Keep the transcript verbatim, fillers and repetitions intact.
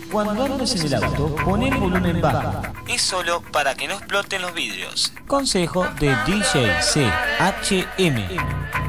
cuando andes en el auto, pon el volumen bajo. Es solo para que no exploten los vidrios. Consejo de D J C H M.